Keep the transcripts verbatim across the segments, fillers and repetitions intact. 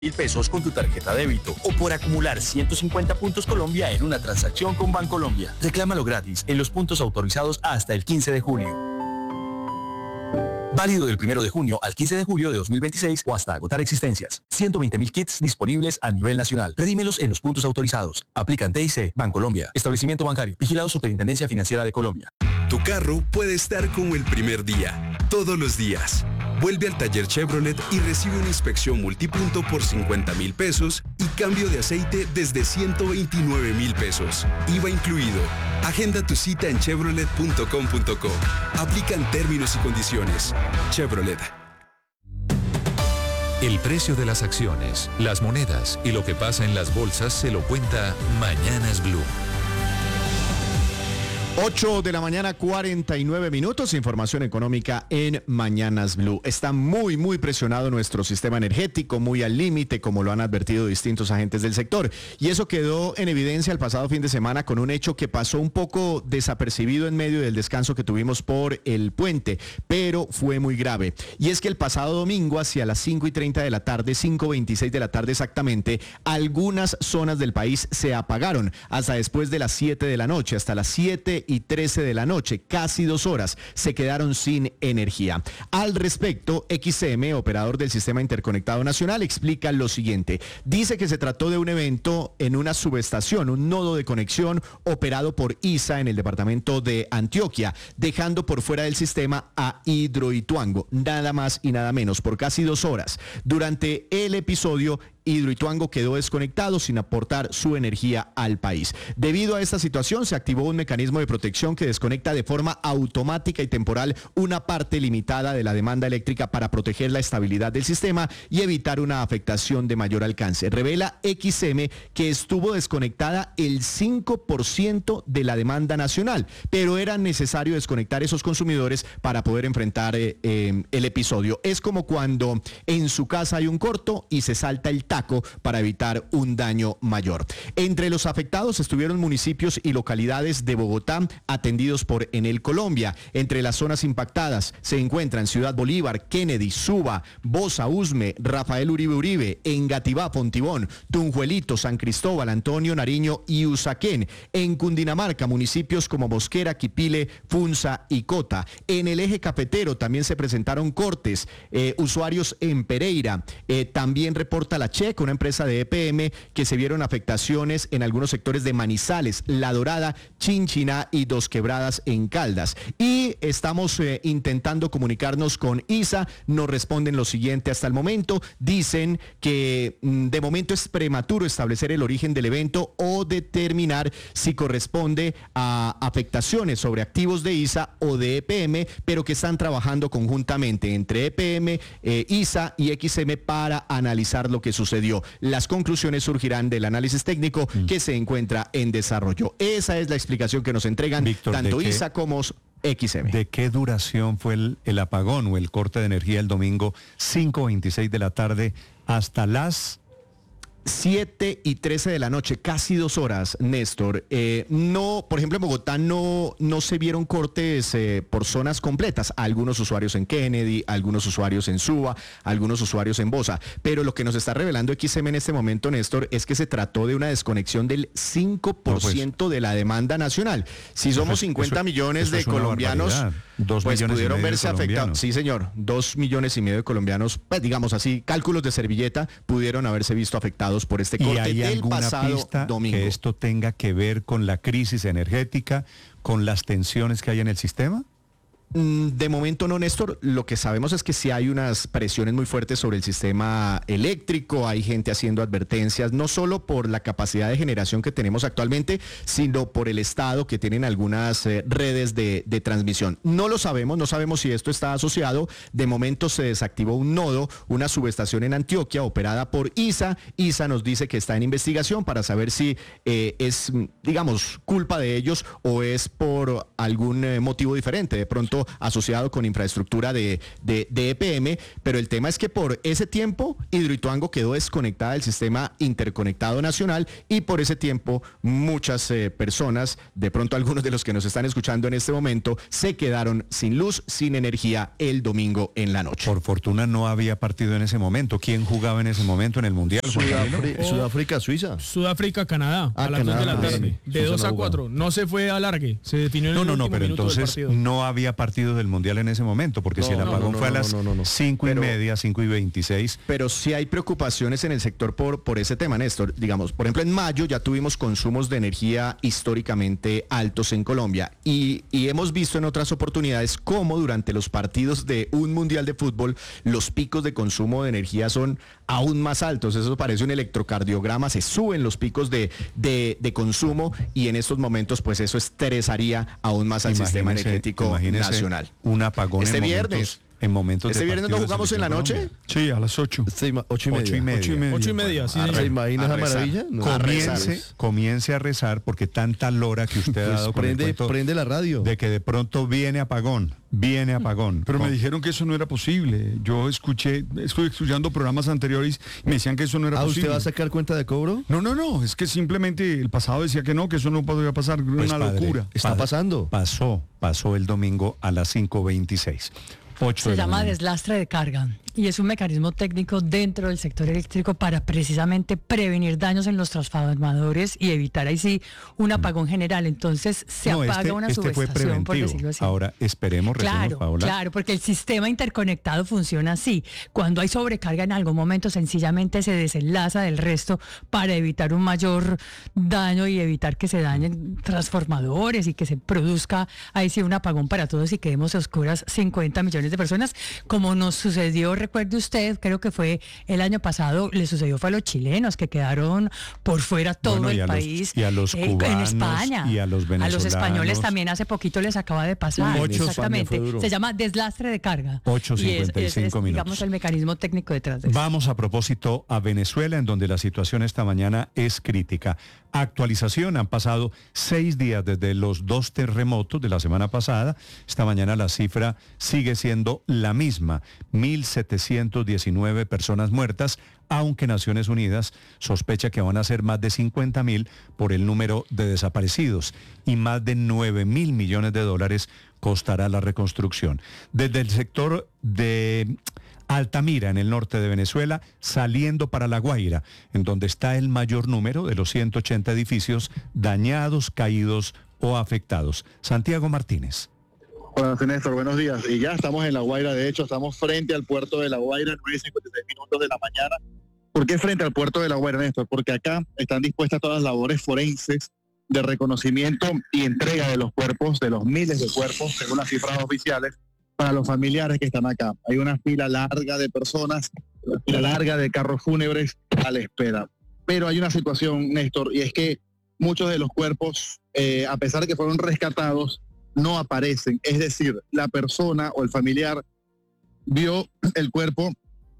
mil pesos con tu tarjeta débito o por acumular ciento cincuenta puntos Colombia en una transacción con Bancolombia. Reclámalo gratis en los puntos autorizados hasta el quince de julio. Válido del primero de junio al quince de julio de dos mil veintiséis o hasta agotar existencias. ciento veinte mil kits disponibles a nivel nacional. Redímelos en los puntos autorizados. Aplican T I C, Bancolombia. Establecimiento bancario. Vigilado Superintendencia Financiera de Colombia. Tu carro puede estar como el primer día, todos los días. Vuelve al taller Chevrolet y recibe una inspección multipunto por cincuenta mil pesos y cambio de aceite desde ciento veintinueve mil pesos. I V A incluido. Agenda tu cita en chevrolet punto com punto co. Aplican términos y condiciones. Chevrolet. El precio de las acciones, las monedas y lo que pasa en las bolsas se lo cuenta Mañanas Blue. ocho de la mañana, cuarenta y nueve minutos, información económica en Mañanas Blue. Está muy, muy presionado nuestro sistema energético, muy al límite, como lo han advertido distintos agentes del sector. Y eso quedó en evidencia el pasado fin de semana con un hecho que pasó un poco desapercibido en medio del descanso que tuvimos por el puente, pero fue muy grave. Y es que el pasado domingo, hacia las cinco y treinta de la tarde, cinco veintiséis de la tarde exactamente, algunas zonas del país se apagaron hasta después de las siete de la noche, hasta las siete y trece de la noche, casi dos horas, se quedaron sin energía. Al respecto, X M, operador del Sistema Interconectado Nacional, explica lo siguiente. Dice que se trató de un evento en una subestación, un nodo de conexión operado por I S A en el departamento de Antioquia, dejando por fuera del sistema a Hidroituango, nada más y nada menos, por casi dos horas. Durante el episodio, Hidroituango quedó desconectado sin aportar su energía al país. Debido a esta situación, se activó un mecanismo de protección que desconecta de forma automática y temporal una parte limitada de la demanda eléctrica para proteger la estabilidad del sistema y evitar una afectación de mayor alcance. Revela X M que estuvo desconectada el cinco por ciento de la demanda nacional, pero era necesario desconectar esos consumidores para poder enfrentar eh, eh, el episodio. Es como cuando en su casa hay un corto y se salta el taco para evitar un daño mayor. Entre los afectados estuvieron municipios y localidades de Bogotá atendidos por Enel Colombia. Entre las zonas impactadas se encuentran Ciudad Bolívar, Kennedy, Suba, Bosa, Usme, Rafael Uribe Uribe, Engativá, Fontibón, Tunjuelito, San Cristóbal, Antonio Nariño y Usaquén. En Cundinamarca, municipios como Mosquera, Quipile, Funza y Cota. En el eje cafetero también se presentaron cortes, eh, usuarios en Pereira. Eh, también reporta la Checa, una empresa de E P M, que se vieron afectaciones en algunos sectores de Manizales, La Dorada, Chinchiná y Dos Quebradas en Caldas. Y estamos eh, intentando comunicarnos con I S A, nos responden lo siguiente hasta el momento, dicen que mm, de momento es prematuro establecer el origen del evento o determinar si corresponde a afectaciones sobre activos de I S A o de E P M, pero que están trabajando conjuntamente entre E P M, eh, I S A y X M para analizar lo que sucedió. Las conclusiones surgirán del análisis técnico mm. que se encuentra en desarrollo. Esa es la explicación que nos entregan Víctor, tanto I S A como X M. ¿De qué duración fue el, el apagón o el corte de energía el domingo cinco veintiséis de la tarde hasta las siete y trece de la noche, casi dos horas, Néstor. Eh, no, por ejemplo, en Bogotá no, no se vieron cortes eh, por zonas completas. Algunos usuarios en Kennedy, algunos usuarios en Suba, algunos usuarios en Bosa. Pero lo que nos está revelando X M en este momento, Néstor, es que se trató de una desconexión del cinco por ciento no, pues, de la demanda nacional. Si somos cincuenta eso, millones eso de colombianos, dos pues millones pudieron y medio verse afectados. Sí, señor, dos millones y medio de colombianos, pues digamos así, cálculos de servilleta, pudieron haberse visto afectados por este corte ¿Y hay del pasado pista domingo. Que esto tenga que ver con la crisis energética, con las tensiones que hay en el sistema? De momento no, Néstor. Lo que sabemos es que sí hay unas presiones muy fuertes sobre el sistema eléctrico, hay gente haciendo advertencias, no solo por la capacidad de generación que tenemos actualmente, sino por el estado que tienen algunas eh, redes de, de transmisión. No lo sabemos, no sabemos si esto está asociado. De momento se desactivó un nodo, una subestación en Antioquia operada por I S A. I S A nos dice que está en investigación para saber si eh, es, digamos, culpa de ellos o es por algún eh, motivo diferente. De pronto proyecto asociado con infraestructura de, de, de E P M, pero el tema es que por ese tiempo Hidroituango quedó desconectada del sistema interconectado nacional y por ese tiempo muchas eh, personas, de pronto algunos de los que nos están escuchando en este momento, se quedaron sin luz, sin energía el domingo en la noche. Por fortuna no había partido en ese momento. ¿Quién jugaba en ese momento en el Mundial? Sudafri- Sudáfrica, Suiza. Sudáfrica, Canadá, Ah, a las Canadá, dos de la tarde. sí. De Suiza dos no a jugaba. cuatro. No se fue a alargue. Se definió en No, el no, no, último pero minuto del entonces partido. no había partido del Mundial en ese momento, porque No, si el no, apagón no, fue a no, las no, no, no. cinco y Pero- media, cinco y veintiséis. Pero sí hay preocupaciones en el sector por, por ese tema, Néstor. Digamos, por ejemplo, en mayo ya tuvimos consumos de energía históricamente altos en Colombia y, y hemos visto en otras oportunidades cómo durante los partidos de un mundial de fútbol los picos de consumo de energía son aún más altos. Eso parece un electrocardiograma, se suben los picos de, de, de consumo y en estos momentos pues eso estresaría aún más al sistema Imagínese- energético imagínese nacional. Un apagón Este en viernes. momentos, en momentos ¿Este de viernes no partido de jugamos en la Selección noche? Colombia. Sí, a las ocho. Sí, ma- ocho y media. Ocho y media. Ocho y media. Ocho y media, sí, A señor. ¿Se re- imagina a esa rezar. maravilla? No. A Comience, rezar. comience a rezar porque tanta lora que usted ha Pues dado con el prende, cuento prende la radio. de que de pronto viene apagón, viene apagón. Pero me Con- dijeron que eso no era posible. Yo escuché, estuve escuchando programas anteriores y me decían que eso no era Ah, posible. ¿usted va a sacar cuenta de cobro? No, no, no, es que simplemente el pasado decía que no, que eso no podía pasar, Pues, una padre, locura. Está padre, pasando. Pasó, pasó el domingo a las cinco veintiséis. ocho Se de la llama mañana. deslastre de carga y es un mecanismo técnico dentro del sector eléctrico para precisamente prevenir daños en los transformadores y evitar ahí sí un apagón general. Entonces se No, apaga este, una este fue subestación, por preventivo. decirlo así. Ahora esperemos, recemos, Claro, Paola. claro, porque el sistema interconectado funciona así. Cuando hay sobrecarga en algún momento, sencillamente se desenlaza del resto para evitar un mayor daño y evitar que se dañen transformadores y que se produzca ahí sí un apagón para todos y quedemos a oscuras cincuenta millones de personas, como nos sucedió, recuerde usted, creo que fue el año pasado, le sucedió fue a los chilenos que quedaron por fuera todo Bueno, y el a los- país. y a los eh, en cubanos, España. y a los A los españoles venezolanos. también hace poquito les acaba de pasar. Uy, en España Exactamente. fue duro. Se llama deslastre de carga. ocho Y es- cincuenta y es- cinco es, minutos. digamos, el mecanismo técnico detrás de eso. Vamos a propósito a Venezuela, en donde la situación esta mañana es crítica. Actualización, han pasado seis días desde los dos terremotos de la semana pasada. Esta mañana la cifra sigue siendo la misma, mil setecientas diecinueve personas muertas, aunque Naciones Unidas sospecha que van a ser más de cincuenta mil por el número de desaparecidos y más de nueve mil millones de dólares costará la reconstrucción. Desde el sector de Altamira, en el norte de Venezuela, saliendo para La Guaira, en donde está el mayor número de los ciento ochenta edificios dañados, caídos o afectados. Santiago Martínez. Hola, Néstor, buenos días. Y ya estamos en La Guaira, de hecho, estamos frente al puerto de La Guaira, nueve cincuenta y seis minutos de la mañana. ¿Por qué frente al puerto de La Guaira, Néstor? Porque acá están dispuestas todas las labores forenses de reconocimiento y entrega de los cuerpos, de los miles de cuerpos, según las cifras oficiales, para los familiares que están acá. Hay una fila larga de personas, una fila larga de carros fúnebres a la espera. Pero hay una situación, Néstor, y es que muchos de los cuerpos, eh, a pesar de que fueron rescatados, no aparecen. Es decir, la persona o el familiar vio el cuerpo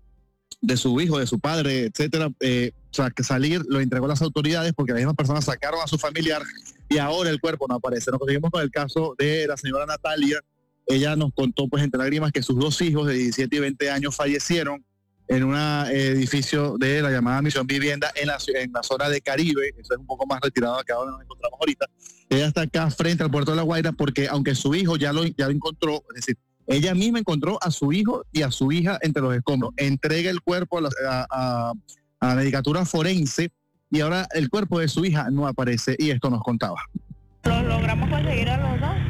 de su hijo, de su padre, etcétera, eh, o sea, que salir, lo entregó a las autoridades porque las mismas personas sacaron a su familiar y ahora el cuerpo no aparece. Nos conseguimos con el caso de la señora Natalia. Ella nos contó, pues, entre lágrimas, que sus dos hijos de diecisiete y veinte años fallecieron en un edificio de la llamada Misión Vivienda en la, en la zona de Caribe. Eso es un poco más retirado acá donde nos encontramos ahorita. Ella está acá frente al puerto de La Guaira porque aunque su hijo ya lo, ya lo encontró, es decir, ella misma encontró a su hijo y a su hija entre los escombros. Entrega el cuerpo a la, a, a, a la medicatura forense y ahora el cuerpo de su hija no aparece y esto nos contaba. Lo logramos conseguir a los dos.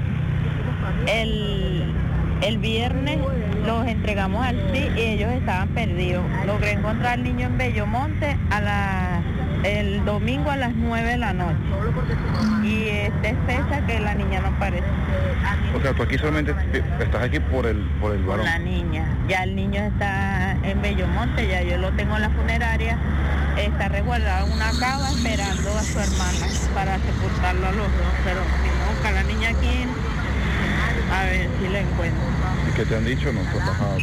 El, el viernes los entregamos al C I y ellos estaban perdidos. Logré encontrar al niño en Bellomonte a la, el domingo a las nueve de la noche. Y esta es fecha que la niña no aparece. O sea, tú aquí solamente estás aquí por el, por el Por varón. la niña. Ya el niño está en Bellomonte, ya yo lo tengo en la funeraria. Está resguardado en una cava esperando a su hermana para sepultarlo a los dos. Pero si no, busca a la niña aquí, a ver si la encuentro. ¿Y qué te han dicho? No,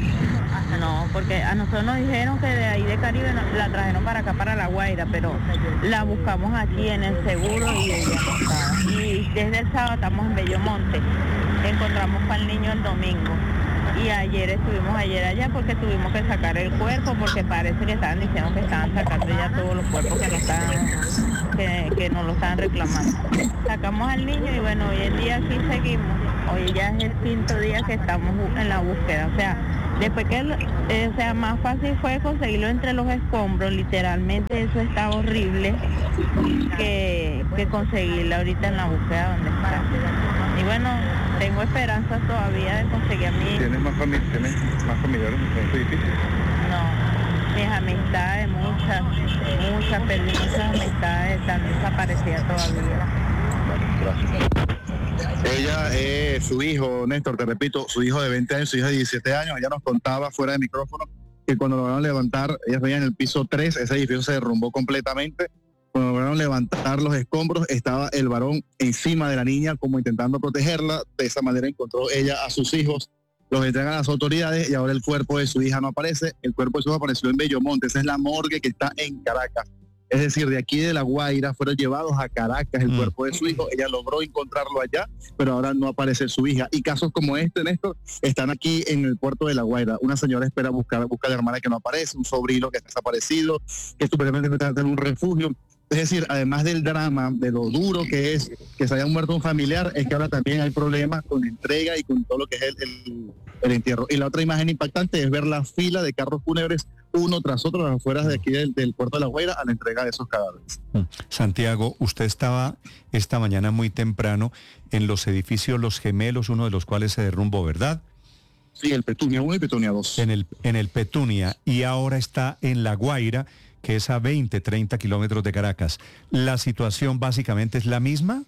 No, porque a nosotros nos dijeron que de ahí de Caribe no- la trajeron para acá, para La Guaira, pero la buscamos aquí en el seguro y ella no estaba. Y desde el sábado estamos en Bellomonte. encontramos para el niño el domingo. Y ayer estuvimos ayer allá porque tuvimos que sacar el cuerpo, porque parece que estaban diciendo que estaban sacando ya todos los cuerpos que no estaban, que, que no lo estaban reclamando. Sacamos al niño y bueno, hoy en día aquí seguimos. Hoy ya es el quinto día que estamos en la búsqueda. O sea, después que, eh, o sea, más fácil fue conseguirlo entre los escombros, literalmente eso está horrible, que, que conseguirlo ahorita en la búsqueda donde está. Y bueno, tengo esperanzas todavía de conseguir a mí. ¿Tienes más, fami ¿Tienes más familiares en este edificio? No, mis amistades, muchas, muchas, perdí muchas amistades, están desaparecidas todavía. Gracias. Ella, eh, su hijo, Néstor, te repito, su hijo de veinte años, su hija de diecisiete años, ella nos contaba fuera de micrófono que cuando lo lograron levantar, ellas veían en el piso tres, ese edificio se derrumbó completamente. Cuando lograron levantar los escombros, estaba el varón encima de la niña como intentando protegerla. De esa manera encontró ella a sus hijos, los entregan a las autoridades y ahora el cuerpo de su hija no aparece. El cuerpo de su hija apareció en Bellomonte, esa es la morgue que está en Caracas. Es decir, de aquí de La Guaira fueron llevados a Caracas el mm. cuerpo de su hijo. Ella logró encontrarlo allá, pero ahora no aparece su hija. Y casos como este, Néstor, están aquí en el puerto de La Guaira. Una señora espera buscar, busca a la hermana que no aparece, un sobrino que está desaparecido, que supuestamente está en un refugio. Es decir, además del drama, de lo duro que es que se haya muerto un familiar, es que ahora también hay problemas con entrega y con todo lo que es el, el, el entierro. Y la otra imagen impactante es ver la fila de carros fúnebres uno tras otro a las afueras de aquí del, del puerto de La Guaira a la entrega de esos cadáveres. Santiago, usted estaba esta mañana muy temprano en los edificios Los Gemelos, uno de los cuales se derrumbó, ¿verdad? Sí, el Petunia uno y Petunia dos. En el, en el Petunia, y ahora está en La Guaira, que es a veinte, treinta kilómetros de Caracas. ¿La situación básicamente es la misma?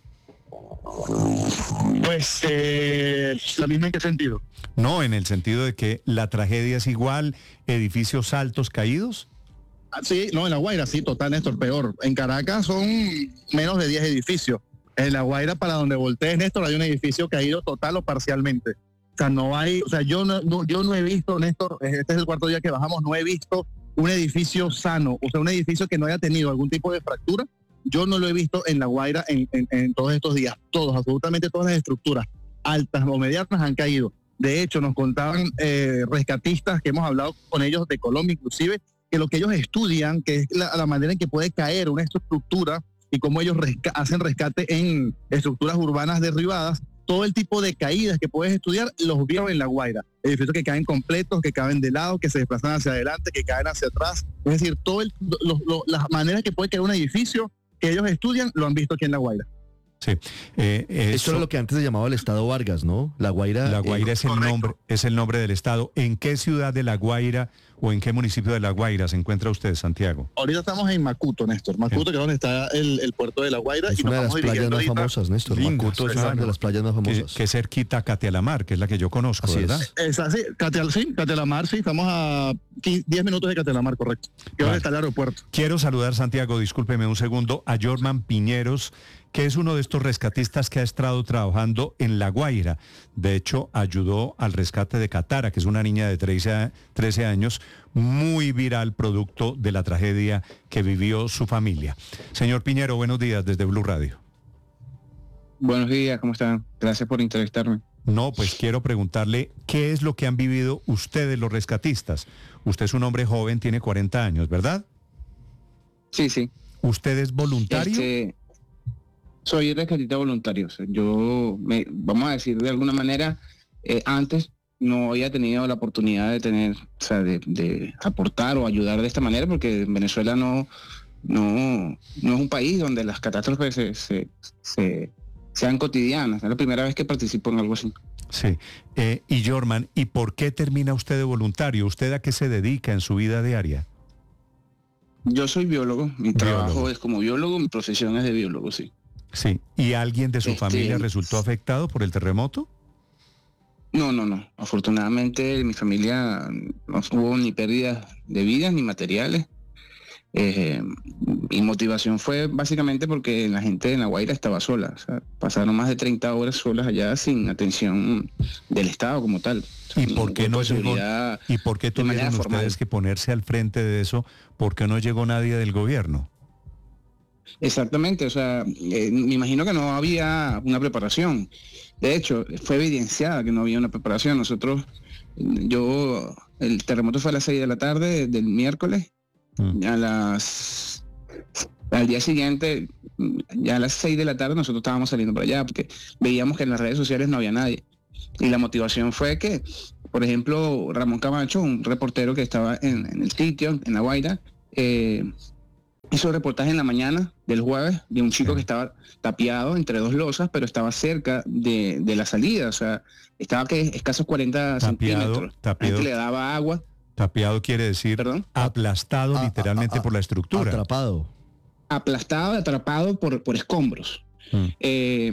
Pues, eh, ¿la misma en qué sentido? No, en el sentido de que la tragedia es igual, edificios altos caídos. Ah, sí, no, en La Guaira sí, total, Néstor, peor. En Caracas son menos de diez edificios. En La Guaira, para donde voltees, Néstor, hay un edificio caído total o parcialmente. O sea, no hay, o sea, yo no, no, yo no he visto, Néstor, este es el cuarto día que bajamos, no he visto un edificio sano, o sea, un edificio que no haya tenido algún tipo de fractura. Yo no lo he visto en La Guaira en, en, en todos estos días. Todos, absolutamente todas las estructuras, altas o medianas, han caído. De hecho, nos contaban eh, rescatistas que hemos hablado con ellos de Colombia, inclusive, que lo que ellos estudian, que es la, la manera en que puede caer una estructura y cómo ellos resca- hacen rescate en estructuras urbanas derribadas. Todo el tipo de caídas que puedes estudiar los vieron en La Guaira. Edificios que caen completos, que caen de lado, que se desplazan hacia adelante, que caen hacia atrás. Es decir, todo el, lo, lo, las maneras que puede caer un edificio que ellos estudian lo han visto aquí en La Guaira. Sí. Eh, eso, Esto era lo que antes se llamaba el Estado Vargas, ¿no? La Guaira. La Guaira eh, es el correcto. nombre, es el nombre del estado. ¿En qué ciudad de La Guaira o en qué municipio de La Guaira se encuentra usted, Santiago? Ahorita estamos en Macuto, Néstor. Macuto, que es donde está el, el puerto de La Guaira. Es y una de nos las vamos playas dirigiendo más ahorita- famosas, Néstor. Lindas, Macuto es una claro. de las playas más Que, famosas. que cerquita a Catealamar, que es la que yo conozco, Así es. ¿verdad? Es así, Catel, sí, Catelamar, sí, estamos a diez minutos de Catelamar, correcto. Que es Vale. donde está el aeropuerto. Quiero saludar, Santiago, discúlpeme un segundo, a Jorman Piñeros, que es uno de estos rescatistas que ha estado trabajando en La Guaira. De hecho, ayudó al rescate de Catara, que es una niña de trece años, muy viral, producto de la tragedia que vivió su familia. Señor Piñero, buenos días desde Blue Radio. Buenos días, ¿cómo están? Gracias por entrevistarme. No, pues quiero preguntarle qué es lo que han vivido ustedes, los rescatistas. Usted es un hombre joven, tiene cuarenta años, ¿verdad? Sí, sí. ¿Usted es voluntario? Este, soy rescatista voluntario. O sea, yo, me, vamos a decir de alguna manera, eh, antes no había tenido la oportunidad de tener, o sea, de, de aportar o ayudar de esta manera, porque Venezuela no, no, no es un país donde las catástrofes se, se, se, sean cotidianas. Es la primera vez que participo en algo así. Sí. Eh, y Jorman, ¿y por qué termina usted de voluntario? ¿Usted a qué se dedica en su vida diaria? Yo soy biólogo, mi Biólogo. trabajo es como biólogo, mi profesión es de biólogo, sí. Sí. ¿Y alguien de su Este- familia resultó afectado por el terremoto? No, no, no. Afortunadamente mi familia no hubo ni pérdidas de vidas ni materiales. Eh, mi motivación fue básicamente porque la gente en La Guaira estaba sola. O sea, pasaron más de treinta horas solas allá sin atención del Estado como tal. O sea, ¿Y por un qué cuerpo no de llegó? seguridad ¿Y por qué de manera tuvieron formal. ustedes que ponerse al frente de eso? ¿Por qué no llegó nadie del gobierno? Exactamente, o sea, eh, me imagino que no había una preparación. De hecho, fue evidenciada que no había una preparación. Nosotros, yo, el terremoto fue a las seis de la tarde del miércoles, mm. a las, al día siguiente, ya a las seis de la tarde nosotros estábamos saliendo para allá, porque veíamos que en las redes sociales no había nadie. Y la motivación fue que, por ejemplo, Ramón Camacho, un reportero que estaba en, en el sitio, en La Guaira, eh, hizo un reportaje en la mañana del jueves de un chico que estaba tapiado entre dos losas, pero estaba cerca de, de la salida, o sea, estaba que escasos cuarenta tapiado, centímetros. Tapiado, la gente le daba agua. Tapiado quiere decir ¿Perdón? aplastado A, literalmente a, a, por la estructura. Atrapado. Aplastado, atrapado por, por escombros. Mm. Eh,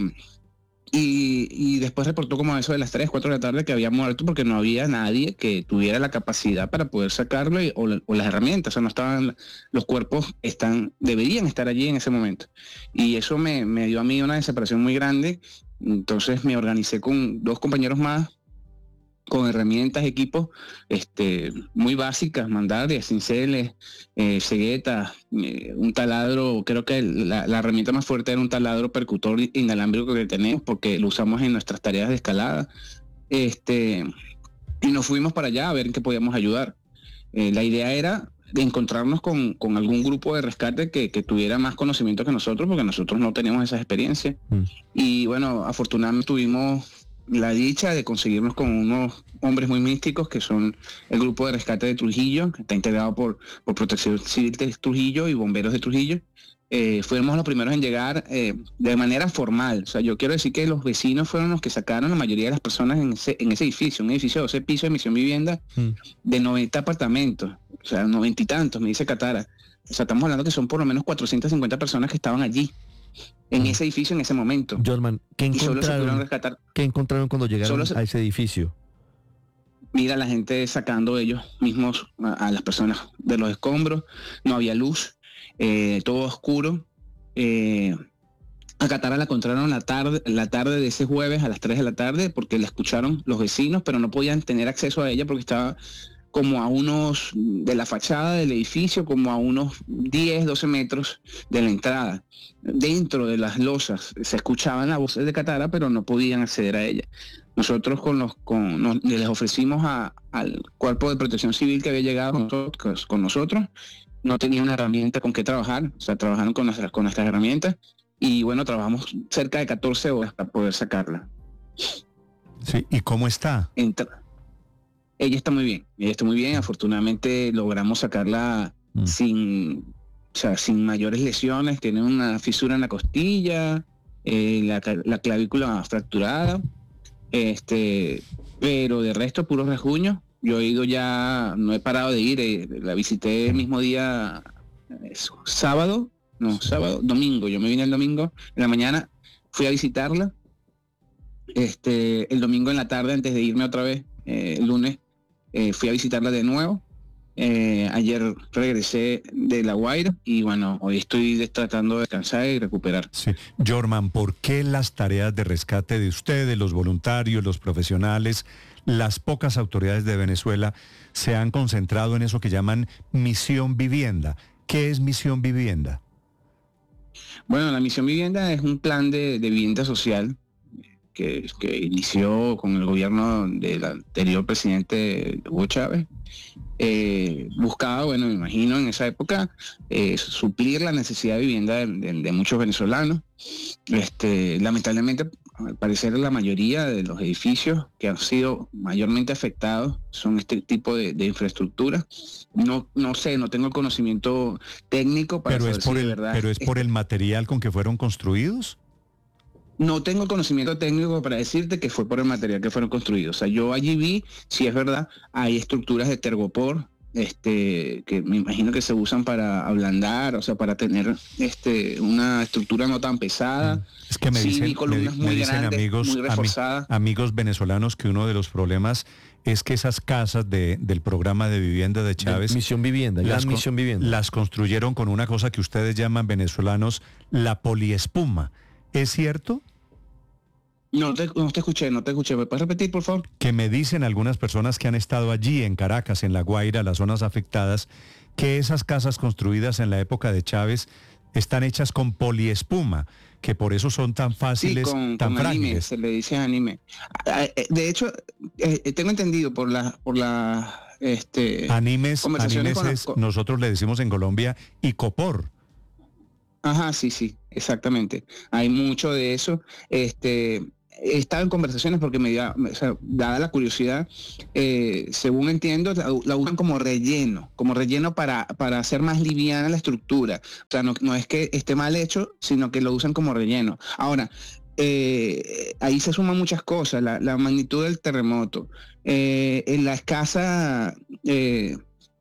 Y, y después reportó como a eso de las tres, cuatro de la tarde que había muerto porque no había nadie que tuviera la capacidad para poder sacarlo y, o, o las herramientas, o sea, no estaban, los cuerpos están, deberían estar allí en ese momento. Y eso me, me dio a mí una desesperación muy grande, entonces me organicé con dos compañeros más, con herramientas, equipos este, muy básicas, mandarias, cinceles, eh, ceguetas, eh, un taladro, creo que la, la herramienta más fuerte era un taladro percutor inalámbrico que tenemos porque lo usamos en nuestras tareas de escalada. Este, y nos fuimos para allá a ver en qué podíamos ayudar. Eh, la idea era encontrarnos con, con algún grupo de rescate que, que tuviera más conocimiento que nosotros, porque nosotros no teníamos esa experiencia. Mm. Y bueno, afortunadamente tuvimos la dicha de conseguirnos con unos hombres muy místicos que son el grupo de rescate de Trujillo, que está integrado por, por Protección Civil de Trujillo y bomberos de Trujillo. Eh, fuimos los primeros en llegar eh, de manera formal. O sea, yo quiero decir que los vecinos fueron los que sacaron la mayoría de las personas en ese, en ese edificio, un edificio de doce pisos de Misión Vivienda, mm. de noventa apartamentos, o sea, noventa y tantos, me dice Catara. O sea, estamos hablando que son por lo menos cuatrocientas cincuenta personas que estaban allí, en ese edificio en ese momento. Jorman, ¿qué encontraron, ¿qué encontraron cuando llegaron se, a ese edificio? Mira, la gente sacando ellos mismos a, a las personas de los escombros, no había luz, eh, todo oscuro. Eh, a Catara la encontraron la tarde, la tarde de ese jueves a las tres de la tarde porque la escucharon los vecinos, pero no podían tener acceso a ella porque estaba como a unos, de la fachada del edificio, como a unos diez, doce metros de la entrada. Dentro de las losas se escuchaban las voces de Catara, pero no podían acceder a ella. Nosotros con los, con, nos, les ofrecimos a, al Cuerpo de Protección Civil que había llegado con nosotros, con nosotros, no tenía una herramienta con que trabajar, o sea, trabajaron con nuestras, con nuestras herramientas, y bueno, trabajamos cerca de catorce horas para poder sacarla. Sí, ¿y cómo está? Entra. Ella está muy bien, ella está muy bien, afortunadamente logramos sacarla mm. sin, o sea, sin mayores lesiones, tiene una fisura en la costilla, eh, la, la clavícula fracturada, este, pero de resto puro rasguño. Yo he ido ya, no he parado de ir, eh, la visité el mismo día, eh, sábado, no, sábado, domingo, yo me vine el domingo en la mañana, fui a visitarla, este, el domingo en la tarde antes de irme otra vez, eh, el lunes, Eh, fui a visitarla de nuevo. Eh, ayer regresé de La Guaira y bueno, hoy estoy tratando de descansar y recuperar. Sí. Jorman, ¿por qué las tareas de rescate de ustedes, los voluntarios, los profesionales, las pocas autoridades de Venezuela se han concentrado en eso que llaman Misión Vivienda? ¿Qué es Misión Vivienda? Bueno, la Misión Vivienda es un plan de, de vivienda social Que, que inició con el gobierno del anterior presidente Hugo Chávez, eh, buscaba, bueno, me imagino en esa época, eh, suplir la necesidad de vivienda de, de, de muchos venezolanos. Este, lamentablemente, al parecer la mayoría de los edificios que han sido mayormente afectados son este tipo de, de infraestructura. No, no sé, no tengo el conocimiento técnico para pero saber es por si el, de verdad... ¿Pero es por el material con que fueron construidos? No tengo conocimiento técnico para decirte que fue por el material que fueron construidos. O sea, yo allí vi, si es verdad, hay estructuras de tergopor, este, que me imagino que se usan para ablandar, o sea, para tener este, una estructura no tan pesada. Es que me sí, dicen, vi columnas me, me muy dicen grandes, amigos, muy reforzadas. Ami, amigos venezolanos que uno de los problemas es que esas casas de, del programa de vivienda de Chávez... De Misión Vivienda, las, la Misión Vivienda. Las construyeron con una cosa que ustedes llaman venezolanos la poliespuma. ¿Es cierto? No te, no te escuché, no te escuché. ¿Me puedes repetir, por favor? Que me dicen algunas personas que han estado allí en Caracas, en La Guaira, las zonas afectadas, que esas casas construidas en la época de Chávez están hechas con poliespuma, que por eso son tan fáciles, sí, con, tan con frágiles. Anime, se le dice anime. De hecho, eh, tengo entendido por la, por la, este, Animes, conversaciones animes con es, nosotros le decimos en Colombia icopor. Ajá, sí, sí, exactamente. Hay mucho de eso. Este, he estado en conversaciones porque me dio, o sea, dada la curiosidad, eh, según entiendo, la, la usan como relleno, como relleno para, para hacer más liviana la estructura. O sea, no, no es que esté mal hecho, sino que lo usan como relleno. Ahora, eh, ahí se suman muchas cosas, la, la magnitud del terremoto, eh, en la escasa... Eh,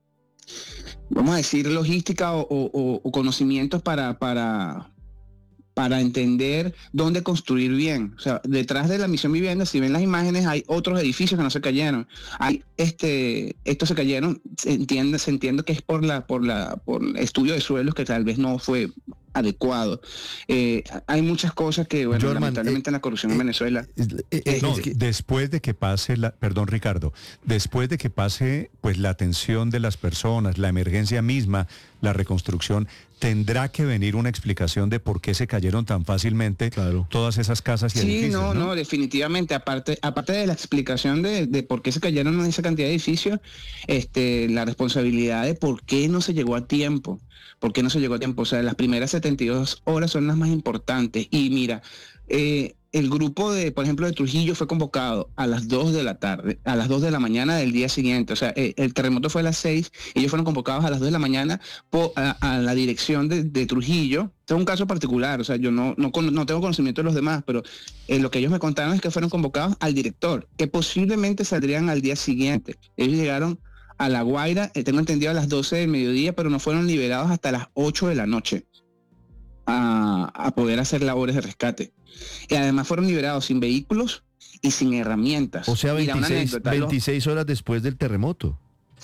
vamos a decir, logística o, o, o conocimientos para, para, para entender dónde construir bien. O sea, detrás de la Misión Vivienda, si ven las imágenes, hay otros edificios que no se cayeron. Hay este, estos se cayeron, se entiende, se entiende que es por la, por la, por el estudio de suelos que tal vez no fue adecuado. Eh, hay muchas cosas que, bueno, Jorman, lamentablemente eh, en la corrupción eh, en Venezuela. Eh, eh, No, es que- después de que pase la, perdón Ricardo, después de que pase pues la atención de las personas, la emergencia misma, la reconstrucción, tendrá que venir una explicación de por qué se cayeron tan fácilmente Claro. todas esas casas y Sí, edificios. no, ¿no? no, definitivamente. Aparte, aparte de la explicación de, de por qué se cayeron esa cantidad de edificios, este, la responsabilidad de por qué no se llegó a tiempo. ¿Por qué no se llegó a tiempo? O sea, las primeras setenta y dos horas son las más importantes. Y mira, eh, el grupo de, por ejemplo, de Trujillo fue convocado a las dos de la tarde, a las dos de la mañana del día siguiente. O sea, eh, el terremoto fue a las seis, ellos fueron convocados a las dos de la mañana po, a, a la dirección de, de Trujillo. Este es un caso particular, o sea, yo no, no, no tengo conocimiento de los demás, pero eh, lo que ellos me contaron es que fueron convocados al director, que posiblemente saldrían al día siguiente. Ellos llegaron a La Guaira, eh, tengo entendido a las doce del mediodía, pero no fueron liberados hasta las ocho de la noche a, a poder hacer labores de rescate. Y además fueron liberados sin vehículos y sin herramientas. o sea, Mira, una veintiséis, anécdota, los- veintiséis horas después del terremoto.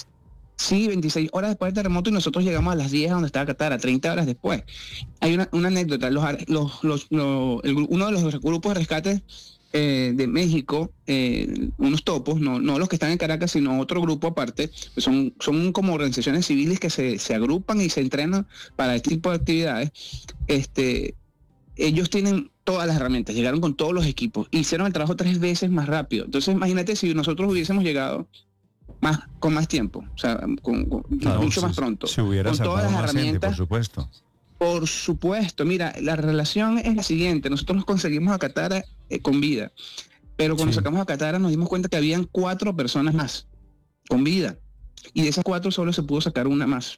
Sí, veintiséis horas después del terremoto y nosotros llegamos a las diez a donde estaba Catara, treinta horas después. Hay una, una anécdota, los, ar- los, los, los- el gru- uno de los grupos de rescate eh, de México, eh, unos topos, no, no los que están en Caracas, sino otro grupo aparte, pues son, son como organizaciones civiles que se, se agrupan y se entrenan para este tipo de actividades. Este, ellos tienen todas las herramientas, llegaron con todos los equipos, hicieron el trabajo tres veces más rápido. Entonces imagínate si nosotros hubiésemos llegado más con más tiempo, o sea, con, con- Claro, mucho si- más pronto. Si hubiera con todas salvado las más gente, por herramientas, supuesto. por supuesto. Mira, la relación es la siguiente, nosotros conseguimos a Catara eh, con vida, pero cuando Sí. sacamos a Catara nos dimos cuenta que habían cuatro personas más con vida, y de esas cuatro solo se pudo sacar una más,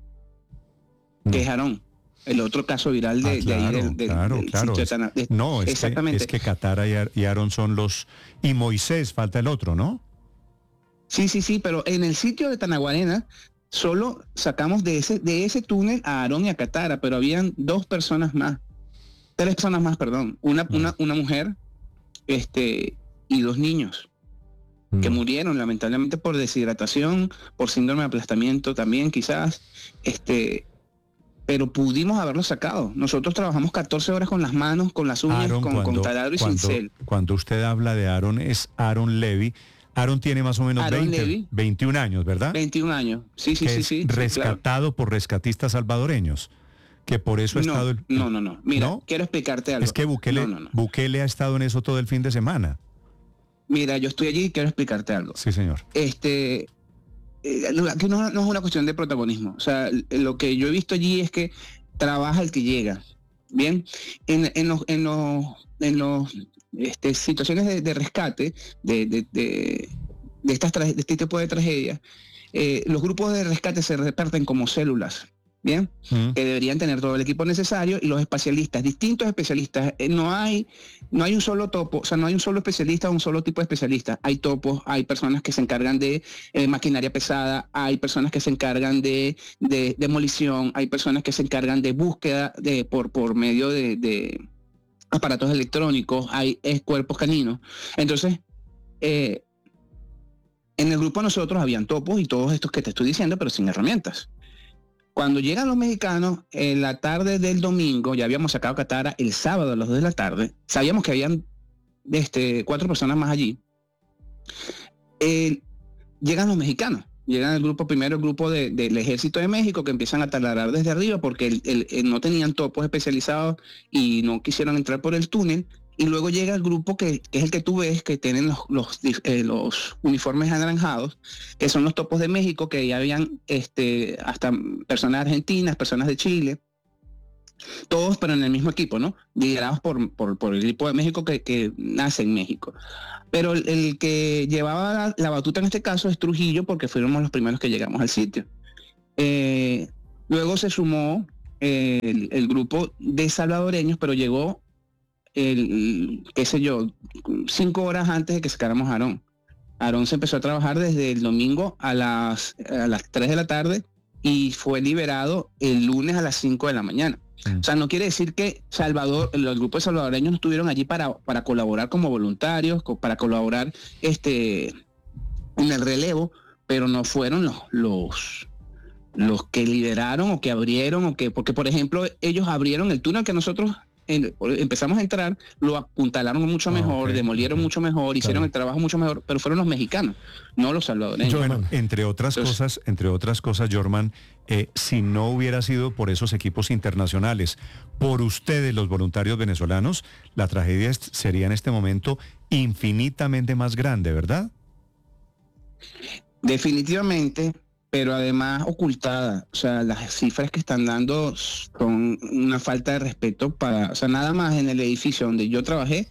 que es Aarón, el otro caso viral de, Ah, de ahí claro, del, del- claro, del claro. sitio Es- de Tana- de- No, es que, exactamente. es que Catara y, Ar- y Aarón son los... Y Moisés, falta el otro, ¿no? Sí, sí, sí, pero en el sitio de Tanaguarena solo sacamos de ese, de ese túnel a Aarón y a Catara, pero habían dos personas más, tres personas más, perdón, una, Mm. una, una mujer este, y dos niños que Mm. murieron lamentablemente por deshidratación, por síndrome de aplastamiento también quizás, este, pero pudimos haberlos sacado. Nosotros trabajamos catorce horas con las manos, con las uñas, Aaron, con, con cuando, taladro y cuando, cincel. cuando usted habla de Aaron, es Aaron Levy. Aaron tiene más o menos Aaron veinte, Levy. veintiún años, ¿verdad? veintiún años, sí, sí, que sí, es sí. sí, claro. rescatado por rescatistas salvadoreños. Que por eso ha No, estado... el- no, no, no. Mira, ¿No? quiero explicarte algo. Es que Bukele, No, no, no. Bukele ha estado en eso todo el fin de semana. Mira, yo estoy allí y quiero explicarte algo. Sí, señor. Este, eh, no- aquí no, no es una cuestión de protagonismo. O sea, l- lo que yo he visto allí es que trabaja el que llega. Bien, en, en los, en los, en los este, situaciones de, de rescate de, de, de, de estas tra- de este tipo de tragedias, eh, los grupos de rescate se reparten como células. Bien, Mm. que deberían tener todo el equipo necesario y los especialistas, distintos especialistas. Eh, no hay, no hay un solo topo, o sea, no hay un solo especialista o un solo tipo de especialista. Hay topos, hay personas que se encargan de eh, maquinaria pesada, hay personas que se encargan de, de demolición, hay personas que se encargan de búsqueda de, por, por medio de, de aparatos electrónicos, hay eh, cuerpos caninos. Entonces, eh, en el grupo nosotros habían topos y todos estos que te estoy diciendo, pero sin herramientas. Cuando llegan los mexicanos, en la tarde del domingo, ya habíamos sacado Catara el sábado a las dos de la tarde, sabíamos que habían este, cuatro personas más allí, eh, llegan los mexicanos Llegan el grupo, primero el grupo de, del Ejército de México, que empiezan a taladrar desde arriba porque el, el, el, no tenían topos especializados y no quisieron entrar por el túnel. Y luego llega el grupo que, que es el que tú ves, que tienen los, los, eh, los uniformes anaranjados, que son los topos de México, que ya habían este, hasta personas argentinas, personas de Chile, todos pero en el mismo equipo, ¿no? Liderados por, por, por el equipo de México que, que nace en México. Pero el, el que llevaba la, la batuta en este caso es Trujillo, porque fuimos los primeros que llegamos al sitio. Eh, luego se sumó eh, el, el grupo de salvadoreños, pero llegó, el, qué sé yo, cinco horas antes de que sacáramos a Aarón. Aarón se empezó a trabajar desde el domingo a las, a las tres de la tarde y fue liberado el lunes a las cinco de la mañana. O sea, no quiere decir que Salvador, los grupos salvadoreños no estuvieron allí para, para colaborar como voluntarios, para colaborar este, en el relevo, pero no fueron los, los, los que lideraron o que abrieron, o que, porque por ejemplo ellos abrieron el túnel que nosotros en, empezamos a entrar, lo apuntalaron mucho mejor, okay. demolieron okay. mucho mejor, hicieron claro. el trabajo mucho mejor, pero fueron los mexicanos, no los salvadoreños. Bueno, entre otras Entonces, cosas, entre otras cosas, Jorman, eh, si no hubiera sido por esos equipos internacionales, por ustedes, los voluntarios venezolanos, la tragedia sería en este momento infinitamente más grande, ¿verdad? Definitivamente, pero además ocultada. O sea, las cifras que están dando son una falta de respeto para, o sea, nada más en el edificio donde yo trabajé,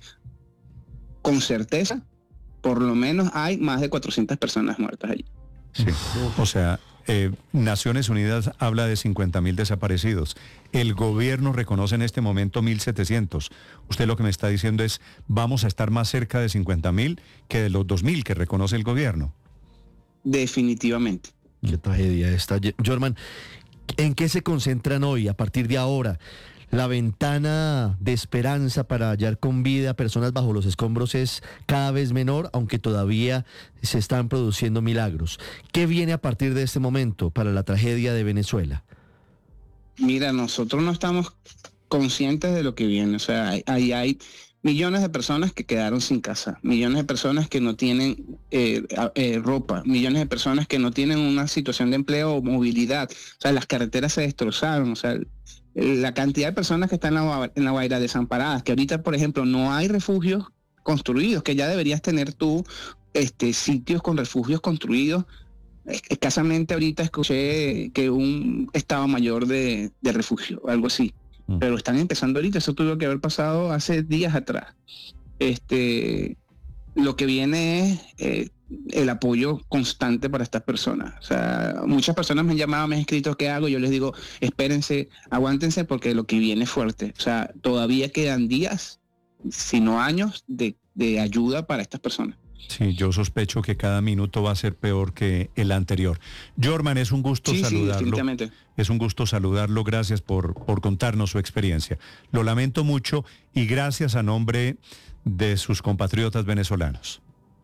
con certeza, por lo menos hay más de cuatrocientas personas muertas allí. Sí, o sea, eh, Naciones Unidas habla de cincuenta mil desaparecidos. El gobierno reconoce en este momento mil setecientos. Usted lo que me está diciendo es, vamos a estar más cerca de cincuenta mil que de los dos mil que reconoce el gobierno. Definitivamente. Qué tragedia esta. Jorman, ¿en qué se concentran hoy, a partir de ahora? La ventana de esperanza para hallar con vida a personas bajo los escombros es cada vez menor, aunque todavía se están produciendo milagros. ¿Qué viene a partir de este momento para la tragedia de Venezuela? Mira, nosotros no estamos conscientes de lo que viene. O sea, ahí hay, hay millones de personas que quedaron sin casa, millones de personas que no tienen eh, eh, ropa, millones de personas que no tienen una situación de empleo o movilidad. O sea, las carreteras se destrozaron. O sea, la cantidad de personas que están en la, en la Guaira desamparadas, que ahorita, por ejemplo, no hay refugios construidos, que ya deberías tener tú este, sitios con refugios construidos. Escasamente ahorita escuché que un estado mayor de, de refugio, algo así. Pero están empezando ahorita, eso tuvo que haber pasado hace días atrás. Este, lo que viene es eh, el apoyo constante para estas personas. O sea, muchas personas me han llamado, me han escrito qué hago, yo les digo, espérense, aguántense porque lo que viene es fuerte. O sea, todavía quedan días, si no años, de, de ayuda para estas personas. Sí, yo sospecho que cada minuto va a ser peor que el anterior. Jorman, es un gusto sí, saludarlo. Sí, definitivamente. Es un gusto saludarlo, gracias por, por contarnos su experiencia. Lo lamento mucho y gracias a nombre de sus compatriotas venezolanos.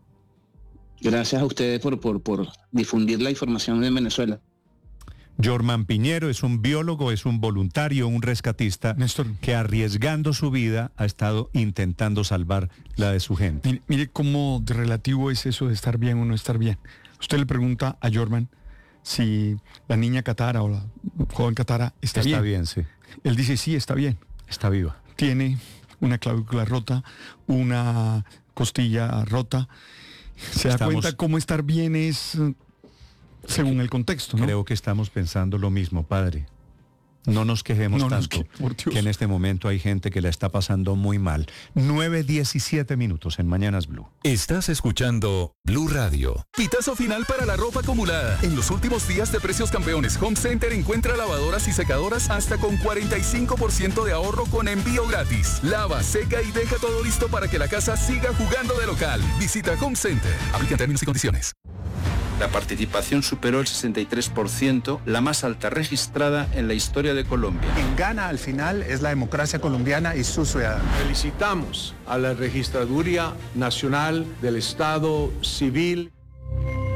Gracias a ustedes por, por, por difundir la información en Venezuela. Jorman Piñero es un biólogo, es un voluntario, un rescatista, Néstor, que arriesgando su vida ha estado intentando salvar la de su gente. Mire, mire cómo de relativo es eso de estar bien o no estar bien. Usted le pregunta a Jorman si la niña Katara o la joven Katara está, está bien. Está bien, sí. Él dice sí, está bien. Está viva. Tiene una clavícula rota, una costilla rota. Se da Estamos... cuenta cómo estar bien es... según el contexto, ¿no? Creo que estamos pensando lo mismo, padre. No nos quejemos no, tanto, no, es que, que en este momento hay gente que la está pasando muy mal. nueve diecisiete minutos en Mañanas Blue. Estás escuchando Blue Radio. Pitazo final para la ropa acumulada. En los últimos días de Precios Campeones, Home Center encuentra lavadoras y secadoras hasta con cuarenta y cinco por ciento de ahorro con envío gratis. Lava, seca y deja todo listo para que la casa siga jugando de local. Visita Home Center. Aplica términos y condiciones. La participación superó el sesenta y tres por ciento, la más alta registrada en la historia de Colombia. Quien gana al final es la democracia colombiana y sus ciudadanos. Felicitamos a la Registraduría Nacional del Estado Civil.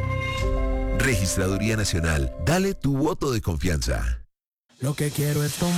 Registraduría Nacional, dale tu voto de confianza. Lo que quiero es tomar